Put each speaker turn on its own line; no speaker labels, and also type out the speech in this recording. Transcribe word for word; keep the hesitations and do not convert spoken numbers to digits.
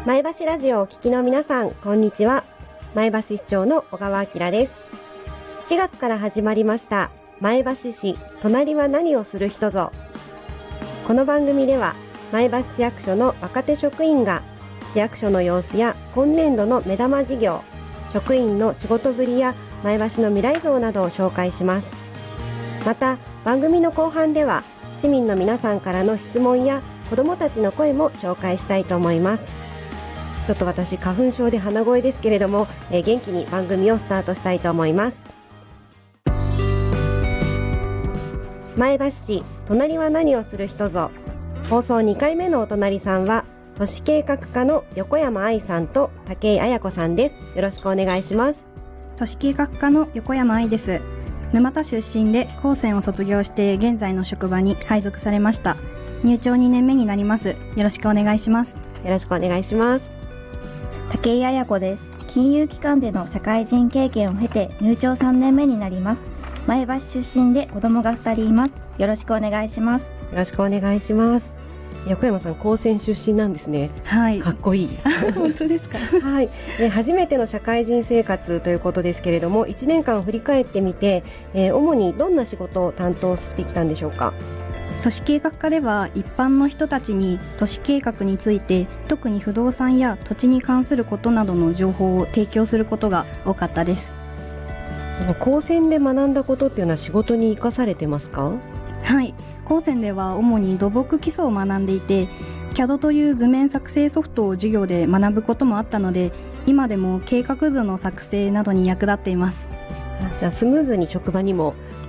前橋ラジオをお聞きの皆さん、こんにちは。前橋市長の小川明です。しがつから始まりました前橋市隣は何をする人ぞ。この番組では前橋市役所の若手職員が市役所の様子や今年度の目玉事業、職員の仕事ぶりや前橋の未来像などを紹介します。また番組の後半では市民の皆さんからの質問や子どもたちの声も紹介したいと思います。ちょっと私花粉症で鼻声ですけれども、えー、元気に番組をスタートしたいと思います。前橋市隣は何をする人ぞ。放送にかいめのお隣さんは都市計画課の横山愛さんと武井彩子さんです。よろしくお願いします。
都市計画課の横山愛です。沼田出身で高専を卒業して現在の職場に配属されました。入庁にねんめになります。よろしくお願いします。
よろしくお願いします。
武井彩子です。金融機関での社会人経験を経て入庁さんねんめになります。前橋出身で子供がふたりいます。よろしくお願いします。よ
ろしくお願いします。横山さん、高専出身なんですね。
はい。
かっこいい。
本当ですか。
はい。で、初めての社会人生活ということですけれども、いちねんかん振り返ってみて、えー、主にどんな仕事を担当してきたんでしょうか。
都市計画課では一般の人たちに都市計画について、特に不動産や土地に関することなどの情報を提供することが多かったです。
その高専で学んだことっていうのは仕事に生かされてますか？
はい。高専では主に土木基礎を学んでいて、キャド という図面作成ソフトを授業で学ぶこともあったので、今でも計画図の作成などに役立っています。
じゃあスムーズに職場にも